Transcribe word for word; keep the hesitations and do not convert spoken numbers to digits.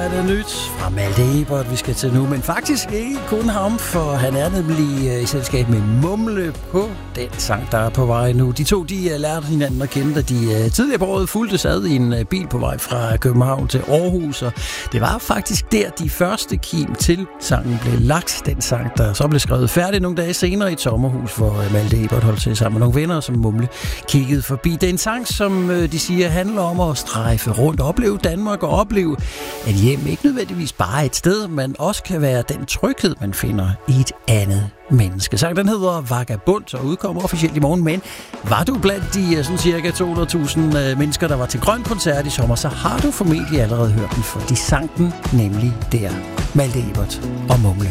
er det nyt fra Malte Ebert, vi skal til nu. Men faktisk ikke kun ham, for han er nemlig i selskab med Mumle på den sang, der er på vej nu. De to, de lærte hinanden at kende, da de tidligere på året fulgtes ad i en bil på vej fra København til Aarhus. Og det var faktisk der, de første kim til sangen blev lagt. Den sang, der så blev skrevet færdig nogle dage senere i et sommerhus, hvor Malte Ebert holdt til sammen med nogle venner, som Mumle kiggede forbi. Det er en sang, som de siger handler om at strejfe rundt, opleve Danmark og opleve, at hjem ikke nødvendigvis bare er et sted, men også kan være den tryghed, man finder i et andet menneske. Sangen den hedder Vagabond og udkommer officielt i morgen, men var du blandt de sådan cirka to hundrede tusind mennesker, der var til Grøn Koncert i sommer, så har du formentlig allerede hørt den, for de sang den nemlig der. Malte Ebert og Mumle.